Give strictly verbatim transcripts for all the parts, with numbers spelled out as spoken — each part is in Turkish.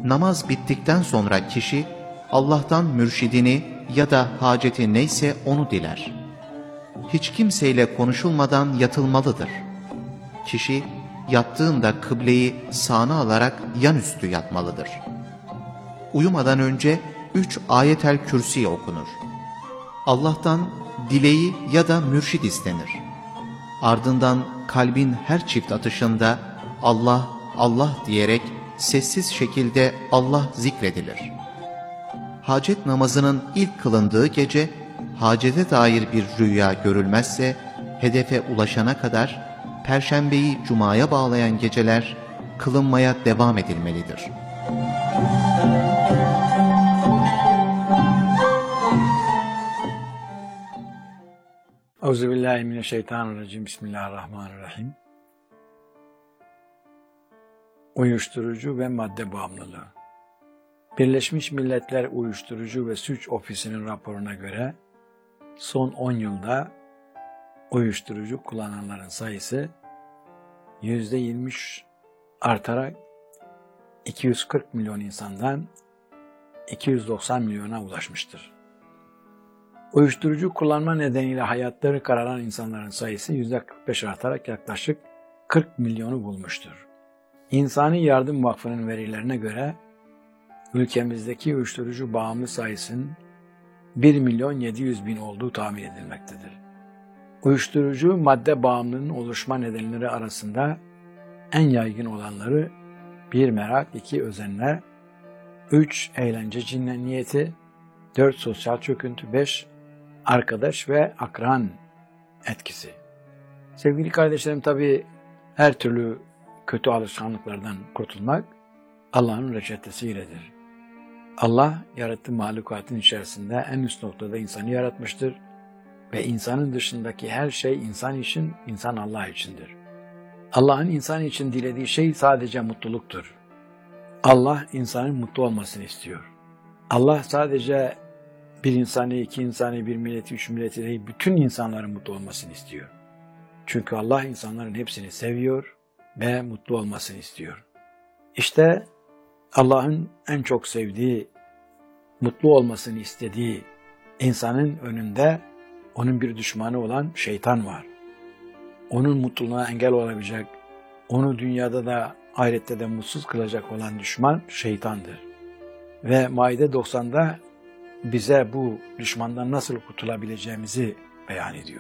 Namaz bittikten sonra kişi Allah'tan mürşidini ya da haceti neyse onu diler. Hiç kimseyle konuşulmadan yatılmalıdır. Kişi yattığında kıbleyi sağına alarak yanüstü yatmalıdır. Uyumadan önce üç ayetel kürsi okunur. Allah'tan dileği ya da mürşid istenir. Ardından kalbin her çift atışında Allah, Allah diyerek sessiz şekilde Allah zikredilir. Hacet namazının ilk kılındığı gece, hacete dair bir rüya görülmezse, hedefe ulaşana kadar, Perşembeyi Cuma'ya bağlayan geceler kılınmaya devam edilmelidir. Euzubillahimineşşeytanirracim. Bismillahirrahmanirrahim. Uyuşturucu ve madde bağımlılığı. Birleşmiş Milletler Uyuşturucu ve Suç Ofisi'nin raporuna göre son on yılda uyuşturucu kullananların sayısı yüzde yirmi üç artarak iki yüz kırk milyon insandan iki yüz doksan milyona ulaşmıştır. Uyuşturucu kullanma nedeniyle hayatları kararan insanların sayısı yüzde kırk beş artarak yaklaşık kırk milyonu bulmuştur. İnsani Yardım Vakfı'nın verilerine göre ülkemizdeki uyuşturucu bağımlı sayısının bir milyon yedi yüz bin olduğu tahmin edilmektedir. Uyuşturucu madde bağımlılığının oluşma nedenleri arasında en yaygın olanları bir merak, iki özenme, üç eğlence cinniyeti, dört sosyal çöküntü, beş arkadaş ve akran etkisi. Sevgili kardeşlerim, tabii her türlü kötü alışkanlıklardan kurtulmak Allah'ın reçetesiyledir. Allah yarattığı mahlukatın içerisinde en üst noktada insanı yaratmıştır ve insanın dışındaki her şey insan için, insan Allah içindir. Allah'ın insan için dilediği şey sadece mutluluktur. Allah insanın mutlu olmasını istiyor. Allah sadece bir insanı, iki insanı, bir milleti, üç milleti değil, bütün insanların mutlu olmasını istiyor. Çünkü Allah insanların hepsini seviyor ve mutlu olmasını istiyor. İşte Allah'ın en çok sevdiği, mutlu olmasını istediği insanın önünde onun bir düşmanı olan şeytan var. Onun mutluluğuna engel olabilecek, onu dünyada da ahirette de mutsuz kılacak olan düşman şeytandır. Ve Maide doksanda bize bu düşmandan nasıl kurtulabileceğimizi beyan ediyor.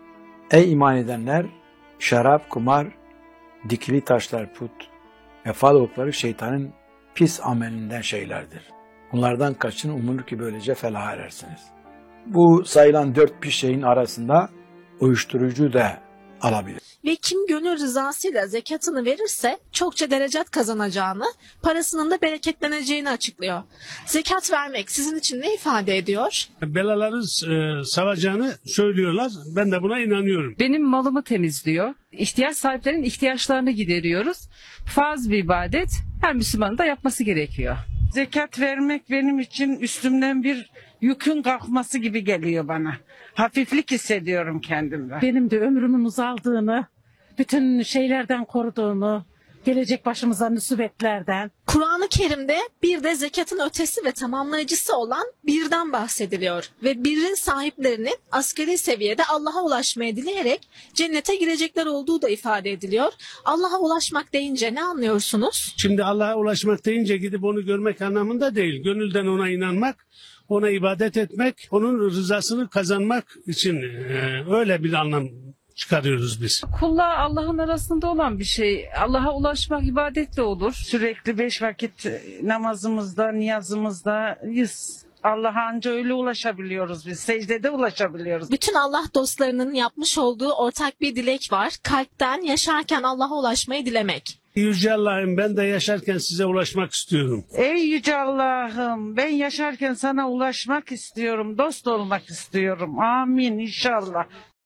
Ey iman edenler! Şarap, kumar, dikili taşlar, put ve fal okları şeytanın pis amelinden şeylerdir. Bunlardan kaçın, umulur ki böylece felaha erersiniz. Bu sayılan dört pis şeyin arasında uyuşturucu da alabilir. Ve kim gönül rızasıyla zekatını verirse çokça derecat kazanacağını, parasının da bereketleneceğini açıklıyor. Zekat vermek sizin için ne ifade ediyor? Belaların e, salacağını söylüyorlar. Ben de buna inanıyorum. Benim malımı temizliyor. İhtiyaç sahiplerinin ihtiyaçlarını gideriyoruz. Farz bir ibadet, her Müslümanın da yapması gerekiyor. Zekat vermek benim için üstümden bir yükün kalkması gibi geliyor bana. Hafiflik hissediyorum kendimde. Benim de ömrümün uzaldığını, bütün şeylerden koruduğunu, gelecek başımıza musibetlerden. Kur'an-ı Kerim'de bir de zekatın ötesi ve tamamlayıcısı olan birden bahsediliyor. Ve birin sahiplerinin asgari seviyede Allah'a ulaşmayı dileyerek cennete girecekler olduğu da ifade ediliyor. Allah'a ulaşmak deyince ne anlıyorsunuz? Şimdi Allah'a ulaşmak deyince gidip onu görmek anlamında değil. Gönülden ona inanmak, ona ibadet etmek, onun rızasını kazanmak için e, öyle bir anlam çıkarıyoruz biz. Kulla Allah'ın arasında olan bir şey. Allah'a ulaşmak ibadetle olur. Sürekli beş vakit namazımızda, niyazımızdayız. Allah'a anca öyle ulaşabiliyoruz biz. Secdede ulaşabiliyoruz. Bütün Allah dostlarının yapmış olduğu ortak bir dilek var. Kalpten yaşarken Allah'a ulaşmayı dilemek. Yüce Allah'ım, ben de yaşarken size ulaşmak istiyorum. Ey Yüce Allah'ım, ben yaşarken sana ulaşmak istiyorum. Dost olmak istiyorum. Amin inşallah.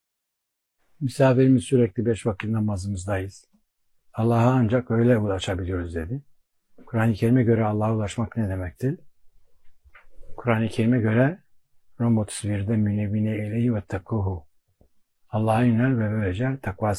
Misafirimiz sürekli beş vakit namazımızdayız. Allah'a ancak öyle ulaşabiliyoruz dedi. Kur'an-ı Kerim'e göre Allah'a ulaşmak ne demektir? Kur'an-ı Kerim'e göre Rum otuz birde münevvine ileyhi ve tekuhu. Allah'a yönel ve böylece takva